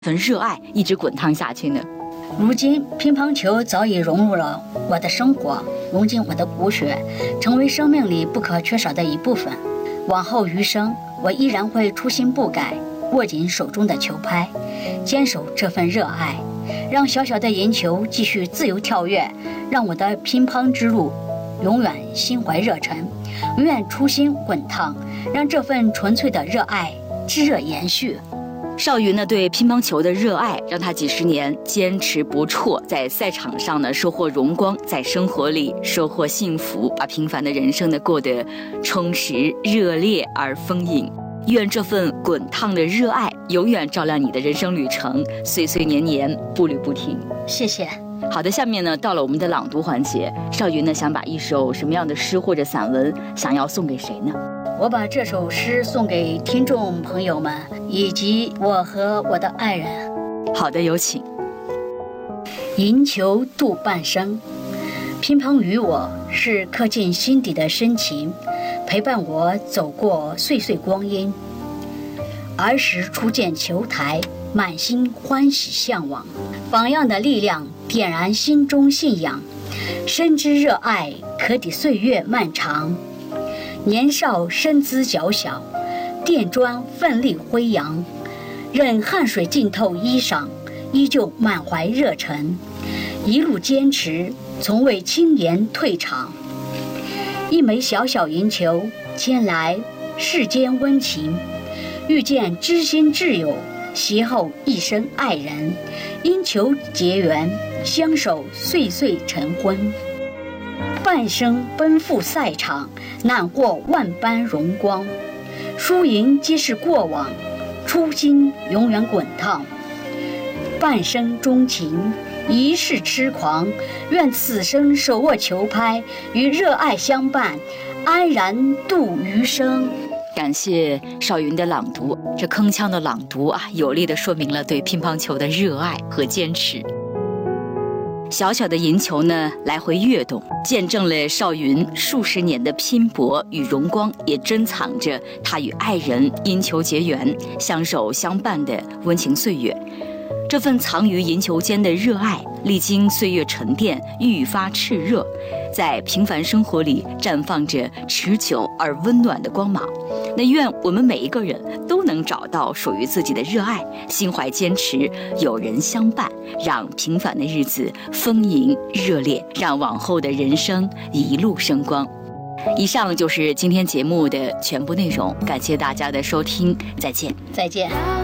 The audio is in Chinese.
份热爱一直滚烫下去呢？ 如今乒乓球早已融入了我的生活，融进我的骨血，成为生命里不可缺少的一部分。往后余生，我依然会初心不改，握紧手中的球拍，坚守这份热爱，让小小的银球继续自由跳跃，让我的乒乓之路永远心怀热忱，永远初心滚烫，让这份纯粹的热爱炙热延续。 邵云呢，对乒乓球的热爱让他几十年坚持不辍，在赛场上呢收获荣光，在生活里收获幸福，把平凡的人生呢过得充实、热烈而丰盈。愿这份滚烫的热爱永远照亮你的人生旅程，岁岁年年步履不停。 谢谢。 好的，下面呢到了我们的朗读环节，邵云呢想把一首什么样的诗或者散文想要送给谁呢？ 我把这首诗送给听众朋友们，以及我和我的爱人。 好的，有请。 银球度半生，乒乓于我是刻进心底的深情，陪伴我走过岁岁光阴。儿时初见球台，满心欢喜向往，榜样的力量点燃心中信仰，深知热爱可抵岁月漫长。年少身姿娇小，垫砖奋力挥扬，任汗水浸透衣裳，依旧满怀热忱，一路坚持，从未轻言退场。一枚小小银球，牵来世间温情，遇见知心挚友，邂逅一生爱人，因球结缘，相守岁岁成婚。半生奔赴赛场，难过万般荣光，输赢皆是过往，初心永远滚烫。半生钟情，一世痴狂，愿此生手握球拍，与热爱相伴，安然度余生。 感谢邵云的朗读，这铿锵的朗读啊，有力地说明了对乒乓球的热爱和坚持。小小的银球呢，来回跃动，见证了邵云数十年的拼搏与荣光，也珍藏着他与爱人因球结缘、相守相伴的温情岁月。这份藏于银球间的热爱，历经岁月沉淀，愈发炽热，在平凡生活里绽放着持久而温暖的光芒。那愿我们每一个人都能找到属于自己的热爱，心怀坚持，有人相伴，让平凡的日子丰盈热烈，让往后的人生一路生光。以上就是今天节目的全部内容，感谢大家的收听，再见。 再见。